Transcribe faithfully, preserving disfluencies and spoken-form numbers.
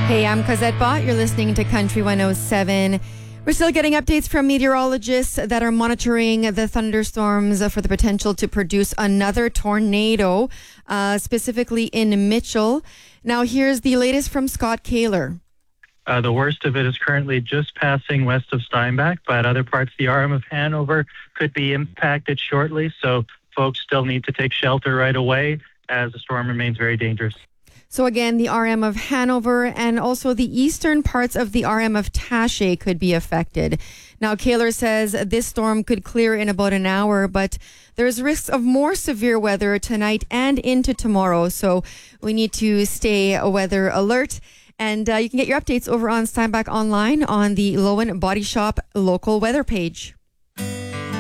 Hey, I'm Cosette Bott. You're listening to Country one oh seven. We're still getting updates from meteorologists that are monitoring the thunderstorms for the potential to produce another tornado, uh, specifically in Mitchell. Now, here's the latest from Scott Kaler. Uh, the worst of it is currently just passing west of Steinbach, but other parts of the R M of Hanover could be impacted shortly, so folks still need to take shelter right away as the storm remains very dangerous. So again, the R M of Hanover and also the eastern parts of the R M of Taché could be affected. Now, Kaler says this storm could clear in about an hour, but there's risks of more severe weather tonight and into tomorrow. So we need to stay weather alert. And uh, you can get your updates over on Steinbach Online on the Lowen Body Shop local weather page.